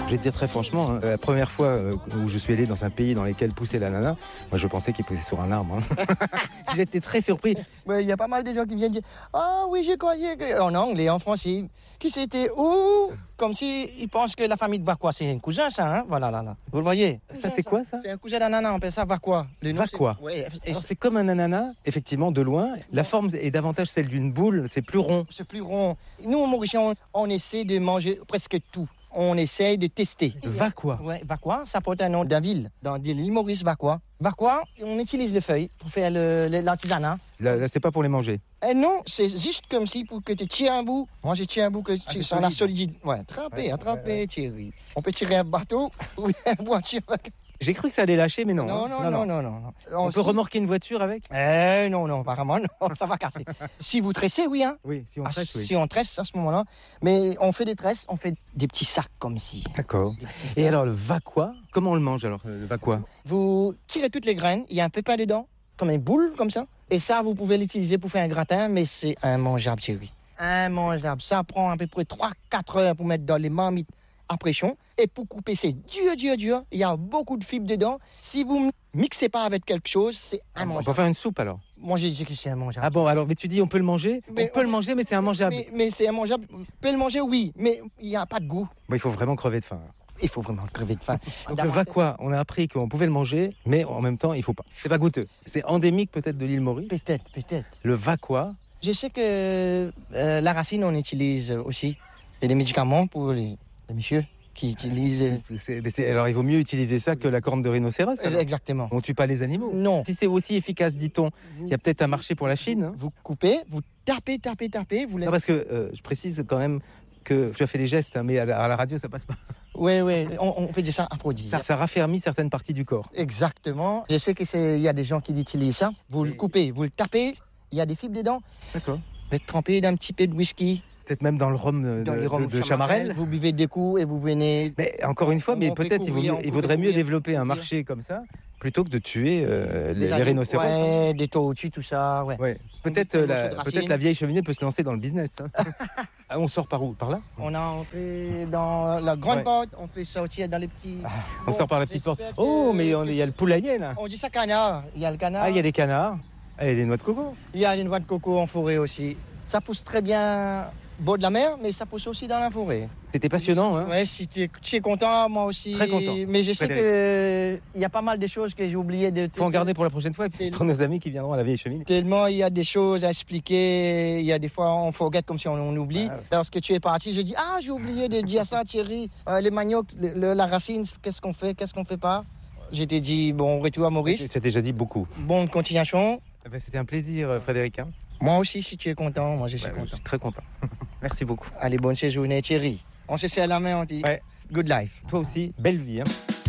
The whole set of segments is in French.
Je vais te dire très franchement, la première fois où je suis allé dans un pays dans lequel poussait l'ananas, moi je pensais qu'il poussait sur un arbre. J'étais très surpris. Il y a pas mal de gens qui viennent dire « Ah oui, je croyais que... » En anglais, en français, qui c'était où? Comme s'ils pensent que la famille de Vakwa, c'est un cousin, ça, hein? Voilà, là. Vous le voyez? Ça, c'est quoi, ça? C'est un cousin d'ananas, on appelle ça Vakwa. Vakwa. Ouais, alors, c'est comme un ananas, effectivement, de loin. La forme est davantage celle d'une boule, c'est plus rond. C'est plus rond. Nous, au Mauricie, on essaie de manger presque tout. On essaye de tester. Vakwa. Ouais, Vakwa, ça porte un nom d'un ville, dans l'île Maurice, Vakwa. Vakwa, on utilise les feuilles pour faire l'artisanat. Là, c'est pas pour les manger. Non, c'est juste comme si pour que tu tires un bout. Moi, je tire un bout que tu sens la solidité. Ouais, attraper, tirer. On peut tirer un bateau ou une voiture. J'ai cru que ça allait lâcher, mais non. Non. On peut remorquer une voiture avec? Non, apparemment, non, ça va casser. Si vous tressez, oui, hein. Oui, si on tresse, oui. Si on tresse à ce moment-là. Mais on fait des tresses, on fait des petits sacs comme ci. D'accord. Et alors, le Vakwa, comment on le mange alors, le Vakwa? Vous tirez toutes les graines, il y a un peu pas dedans, comme une boule, comme ça. Et ça, vous pouvez l'utiliser pour faire un gratin, mais c'est immangeable, chérie. Immangeable. Ça prend à peu près 3-4 heures pour mettre dans les marmites à pression. Et pour couper, c'est dur. Il y a beaucoup de fibres dedans. Si vous ne mixez pas avec quelque chose, c'est immangeable. On peut faire une soupe alors? Moi, j'ai dit que c'est immangeable. Ah bon, alors, mais tu dis on peut le manger? On peut le manger, mais c'est immangeable. Mais c'est immangeable. On peut le manger, oui, mais il n'y a pas de goût. Bon, il faut vraiment crever de faim. Il faut vraiment crever de faim. Donc le Vakwa, on a appris qu'on pouvait le manger, mais en même temps, il faut pas. C'est pas goûteux. C'est endémique peut-être de l'île Maurice? Peut-être. Le Vakwa. Je sais que la racine, on utilise aussi. Et des médicaments pour les messieurs qui utilisent... Alors, il vaut mieux utiliser ça que la corne de rhinocéros. Alors. Exactement. On tue pas les animaux. Non. Si c'est aussi efficace, dit-on, il y a peut-être un marché pour la Chine. Hein. Vous coupez, vous tapez, vous laissez... Non, parce que je précise quand même que tu as fait des gestes, hein, mais à la radio, ça passe pas. Oui, on fait ça aphrodisiaque. Ça raffermit certaines parties du corps. Exactement. Je sais qu'il y a des gens qui utilisent ça. Vous le coupez, vous le tapez, il y a des fibres dedans. D'accord. Vous êtes trempé d'un petit peu de whisky. Peut-être même dans le rhum de Chamarel. Vous buvez des coups et vous venez... Mais encore une fois, peut-être il vaudrait mieux développer un marché comme ça plutôt que de tuer les rhinocéros. Ouais, des tortues, tout ça. Ouais. Peut-être la vieille cheminée peut se lancer dans le business. Hein. On sort par où? Par là? On fait dans la grande porte, on fait sortir dans les petits... on sort par la petite porte. Oh, mais il y a le poulailler là. On dit ça canard. Il y a le canard. Ah, il y a les canards. Ah, il y a des noix de coco. Il y a des noix de coco en forêt aussi. Ça pousse très bien au bord de la mer, mais ça pousse aussi dans la forêt. C'était passionnant, hein? Ouais, si tu es content, moi aussi. Très content. Mais je sais qu'il y a pas mal de choses que j'ai oublié de... Faut en garder pour la prochaine fois et puis pour nos amis qui viendront à la vieille cheminée. Tellement il y a des choses à expliquer, il y a des fois on forget comme si on oublie. Lorsque tu es parti, je dis « j'ai oublié de dire ça, Thierry. Les maniocs, la racine, qu'est-ce qu'on fait pas ?» Je t'ai dit « Bon, retour à Maurice. » Tu as déjà dit beaucoup. Bonne continuation. C'était un plaisir, Frédéric. Hein. Moi aussi, si tu es content, moi je suis content. Je suis très content. Merci beaucoup. Allez, bonne séjournée, Thierry. On se serre la main, on dit good life. Toi aussi, belle vie. Hein.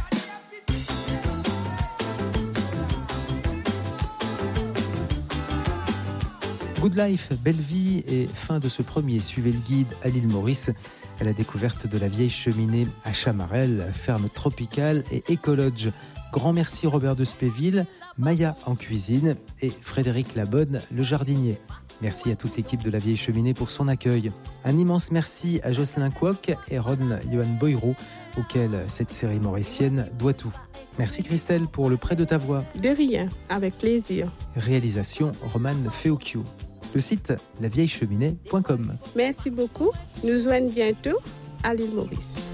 Good life, belle vie et fin de ce premier Suivez le guide à l'île Maurice à la découverte de la vieille cheminée à Chamarel, ferme tropicale et écologe. Grand merci Robert de Spéville, Maya en cuisine et Frédéric Labonne, le jardinier. Merci à toute l'équipe de la Vieille Cheminée pour son accueil. Un immense merci à Jocelyn Kwok et Ron Johan Boyro, auquel cette série mauricienne doit tout. Merci Christelle pour le prêt de ta voix. De rien, avec plaisir. Réalisation Romane Feocchio. Le site lavieillecheminée.com. Merci beaucoup. Nous joignons bientôt à l'île Maurice.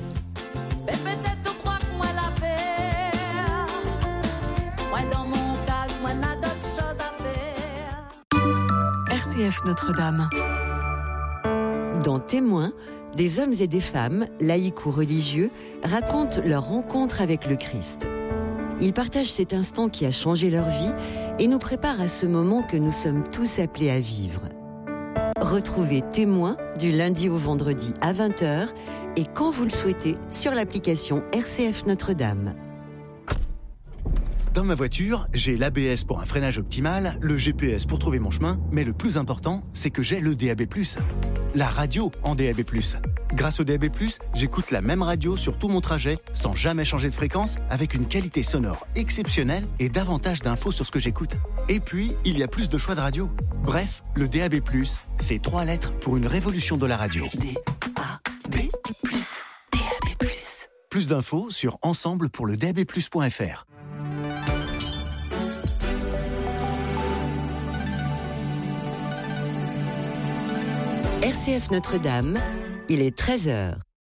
RCF Notre-Dame. Dans Témoins, des hommes et des femmes, laïcs ou religieux, racontent leur rencontre avec le Christ. Ils partagent cet instant qui a changé leur vie et nous préparent à ce moment que nous sommes tous appelés à vivre. Retrouvez Témoins du lundi au vendredi à 20h et quand vous le souhaitez sur l'application RCF Notre-Dame. Dans ma voiture, j'ai l'ABS pour un freinage optimal, le GPS pour trouver mon chemin, mais le plus important, c'est que j'ai le DAB+. La radio en DAB+. Grâce au DAB+, j'écoute la même radio sur tout mon trajet, sans jamais changer de fréquence, avec une qualité sonore exceptionnelle et davantage d'infos sur ce que j'écoute. Et puis, il y a plus de choix de radio. Bref, le DAB+, c'est 3 lettres pour une révolution de la radio. DAB+. Plus d'infos sur ensemblepourledabplus.fr. RCF Notre-Dame, il est 13h.